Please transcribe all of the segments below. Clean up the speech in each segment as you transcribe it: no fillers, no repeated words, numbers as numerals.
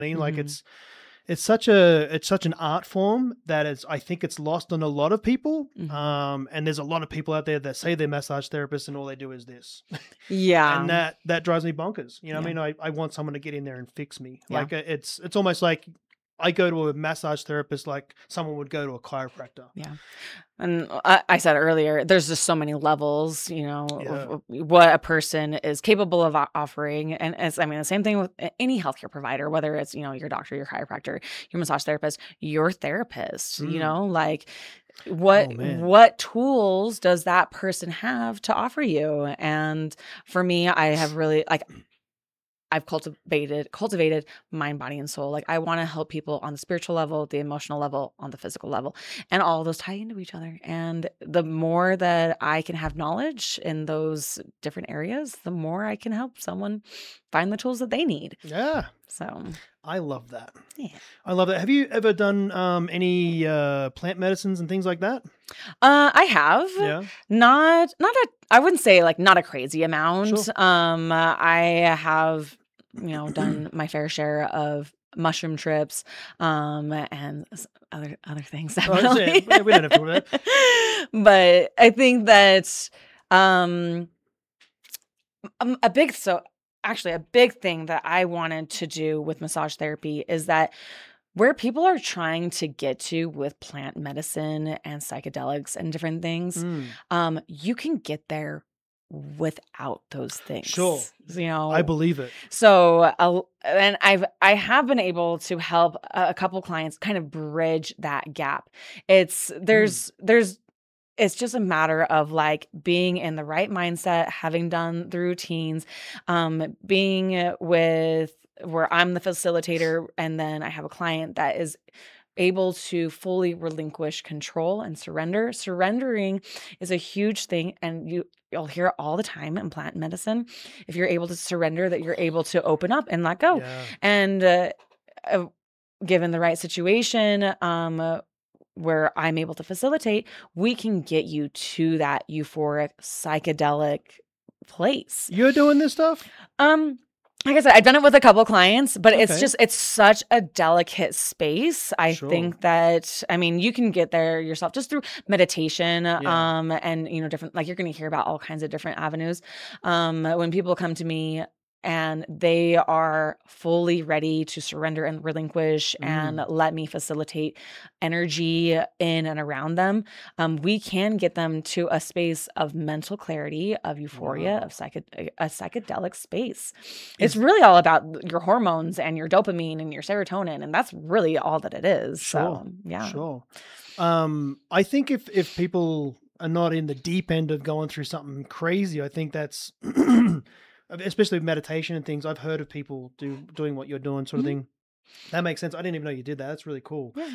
I mean, like Mhm. it's such an art form that I think it's lost on a lot of people. Mhm. And there's a lot of people out there that say they're massage therapists and all they do is this. And Yeah. that drives me bonkers. You know what Yeah. I mean? I want someone to get in there and fix me. Yeah. Like it's almost like I go to a massage therapist like someone would go to a chiropractor. Yeah. And I said earlier, there's just so many levels, Yeah. of what a person is capable of offering. And I mean, the same thing with any healthcare provider, whether it's, your doctor, your chiropractor, your massage therapist, your therapist, Mm. like Oh man. what tools does that person have to offer you? And for me, I have really like I've cultivated mind, body, and soul. Like I want to help people on the spiritual level, the emotional level, on the physical level, and all of those tie into each other. And the more that I can have knowledge in those different areas, the more I can help someone find the tools that they need. Yeah. So, I love that. yeah. I love that. Have you ever done any plant medicines and things like that? I have Yeah. not a I wouldn't say like not a crazy amount. Sure. I have done my fair share of mushroom trips, and other things Oh, I was definitely. saying, we don't have to talk about that. But I think that um a big so actually a big thing that I wanted to do with massage therapy is that where people are trying to get to with plant medicine and psychedelics and different things, Mm, you can get there without those sure. things. I believe it. So and I have been able to help a couple clients kind of bridge that gap. It's Mm, there's it's just a matter of like being in the right mindset, having done the routines, being with where I'm the facilitator, and then I have a client that is able to fully relinquish control and surrender. Surrendering is a huge thing, and you'll hear it all the time in plant medicine. If you're able to surrender, that you're able to open up and let go. yeah. And uh, given the right situation, where I'm able to facilitate, we can get you to that euphoric psychedelic place. You're doing this stuff? Um, like I said, I've done it with a couple clients, but Okay. it's such a delicate space. I Sure. think that, I mean, you can get there yourself just through meditation, Yeah. and different, like you're going to hear about all kinds of different avenues. When people come to me and they are fully ready to surrender and relinquish and Mm, let me facilitate energy in and around them, we can get them to a space of mental clarity, of euphoria, wow. of a psychedelic space. It's Is really all about your hormones and your dopamine and your serotonin, and that's really all that it is. Sure. So, yeah. Sure. I think if people are not in the deep end of going through something crazy, I think that's especially with meditation and things. I've heard of people doing what you're doing, sort of Mhm. thing. That makes sense. I didn't even know you did that. That's really cool. Yeah.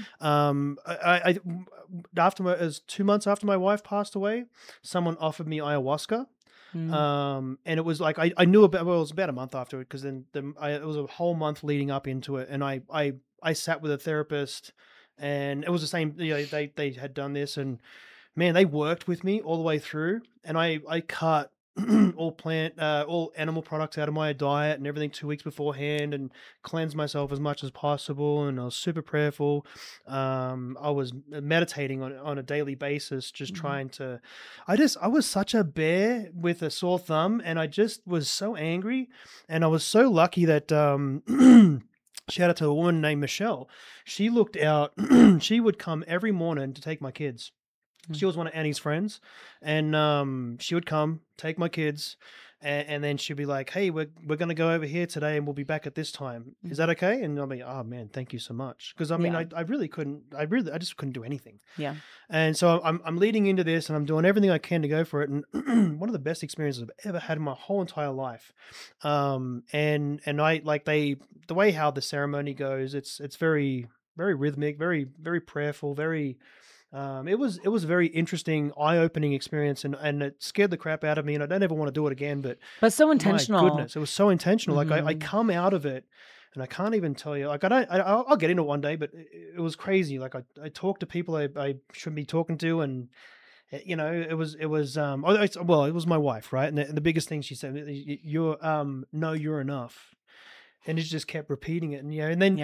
After as 2 months after my wife passed away, someone offered me ayahuasca. Mm. And it was like I knew about, well, it was about a month after it, because then it was a whole month leading up into it, and I sat with a therapist, and it was the same. They had done this, and man, they worked with me all the way through, and I cut all animal products out of my diet and everything 2 weeks beforehand, and cleansed myself as much as possible, and I was super prayerful. I was meditating on a daily basis, just Mhm. trying to. I was such a bear with a sore thumb, and I just was so angry, and I was so lucky that shout out to a woman named Michelle. She looked out. She would come every morning to take my kids. She Mm. was one of Annie's friends, and she would come take my kids, and then she'd be like, "Hey, we're gonna go over here today, and we'll be back at this time. Is that Mhm. okay?" And I'll be, "Oh man, thank you so much." Because I mean, Yeah. I really couldn't. I just couldn't do anything. Yeah. And so I'm leading into this, and I'm doing everything I can to go for it. And one of the best experiences I've ever had in my whole entire life. And I like the way how the ceremony goes. It's very rhythmic, very prayerful, very it was a very interesting, eye-opening experience, and it scared the crap out of me, and I don't ever want to do it again. But But so my intentional. goodness, it was so intentional. Like I Mhm. come out of it, and I can't even tell you. Like I don't, I'll get into it one day, but it was crazy. Like I talked to people I shouldn't be talking to, and it was well, it was my wife, right? And the biggest thing she said, you're no, you're enough, and it just kept repeating it, and and then Yeah.